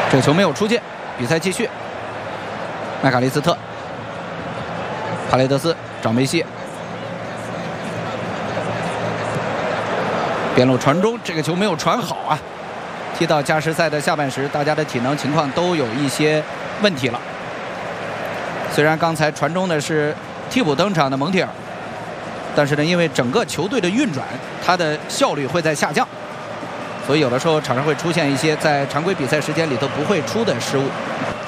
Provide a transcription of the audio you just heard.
这个球没有出界，比赛继续。麦卡利斯特、帕雷德斯找梅西，边路传中，这个球没有传好啊！踢到加时赛的下半时，大家的体能情况都有一些问题了。虽然刚才传中的是替补登场的蒙蒂尔，但是呢，因为整个球队的运转，它的效率会在下降，所以有的时候场上会出现一些在常规比赛时间里头不会出的失误。